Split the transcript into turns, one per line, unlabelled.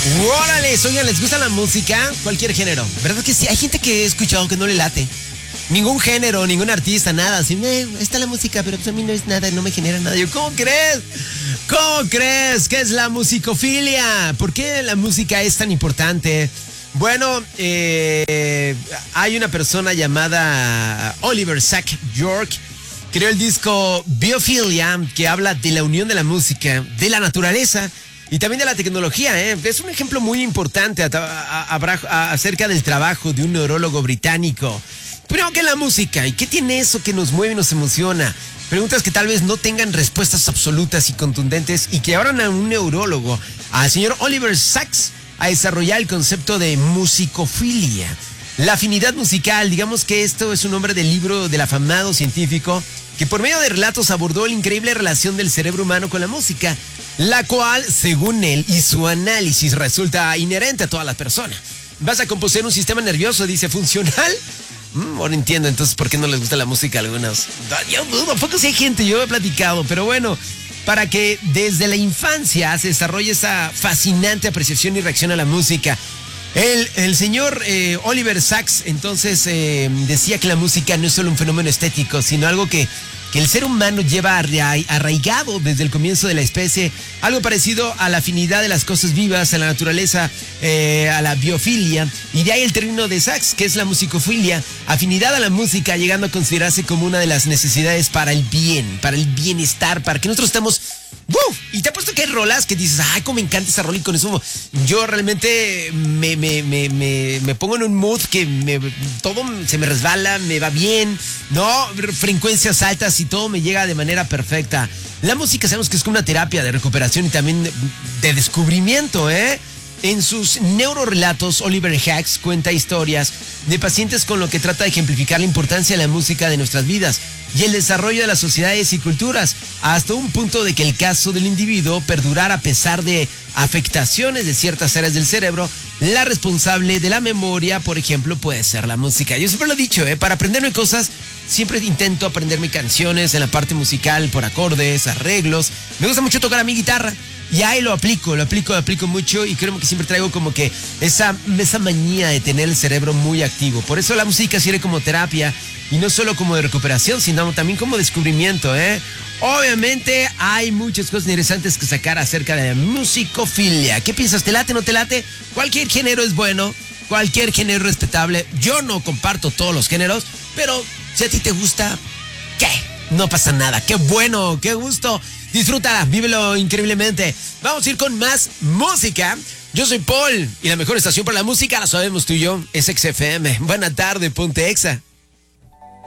¡Órale! Oigan, ¿les gusta la música? Cualquier género. ¿Verdad que sí? Hay gente que he escuchado que no le late. Ningún género, ningún artista, nada. Así, está la música, pero pues a mí no es nada, no me genera nada. Yo, ¿cómo crees? ¿Cómo crees? ¿Qué es la musicofilia? ¿Por qué la música es tan importante? Bueno, hay una persona llamada Oliver Sacks York. Creó el disco Biophilia, que habla de la unión de la música, de la naturaleza y también de la tecnología. Es un ejemplo muy importante acerca del trabajo de un neurólogo británico. Primero que la música, ¿y qué tiene eso que nos mueve y nos emociona? Preguntas que tal vez no tengan respuestas absolutas y contundentes y que abran a un neurólogo, al señor Oliver Sacks, a desarrollar el concepto de musicofilia. La afinidad musical, digamos que esto es un nombre del libro del afamado científico que por medio de relatos abordó la increíble relación del cerebro humano con la música, la cual, según él y su análisis, resulta inherente a todas las personas. Vas a componer un sistema nervioso, dice, funcional. Ahora entiendo entonces por qué no les gusta la música a algunos. Yo dudo, ¿a poco sí hay gente? Yo he platicado, pero bueno, para que desde la infancia se desarrolle esa fascinante apreciación y reacción a la música. El señor Oliver Sacks entonces decía que la música no es solo un fenómeno estético, sino algo que el ser humano lleva arraigado desde el comienzo de la especie, algo parecido a la afinidad de las cosas vivas, a la naturaleza, a la biofilia, y de ahí el término de Sacks, que es la musicofilia, afinidad a la música, llegando a considerarse como una de las necesidades para el bien, para el bienestar, para que nosotros estemos... Y te apuesto que hay rolas que dices, ay, cómo me encanta esa rola, y con eso yo realmente me pongo en un mood que todo se me resbala, me va bien, ¿no? Frecuencias altas y todo me llega de manera perfecta. La música sabemos que es como una terapia de recuperación y también de descubrimiento, ¿eh? En sus neurorelatos, Oliver Sacks cuenta historias de pacientes con lo que trata de ejemplificar la importancia de la música de nuestras vidas y el desarrollo de las sociedades y culturas, hasta un punto de que el caso del individuo perdurara a pesar de afectaciones de ciertas áreas del cerebro. La responsable de la memoria, por ejemplo, puede ser la música. Yo siempre lo he dicho, para aprenderme cosas, siempre intento aprenderme canciones en la parte musical, por acordes, arreglos. Me gusta mucho tocar a mi guitarra. Y ahí lo aplico mucho y creo que siempre traigo como que esa manía de tener el cerebro muy activo. Por eso la música sirve como terapia y no solo como de recuperación, sino también como descubrimiento, Obviamente hay muchas cosas interesantes que sacar acerca de la musicofilia. ¿Qué piensas? ¿Te late, no te late? Cualquier género es bueno, cualquier género es respetable. Yo no comparto todos los géneros, pero si a ti te gusta, ¿qué? No pasa nada. ¡Qué bueno! ¡Qué gusto! Disfrútala, vívelo increíblemente. Vamos a ir con más música. Yo soy Paul y la mejor estación para la música, la sabemos tú y yo, es XFM. Buena tarde, ponte Exa.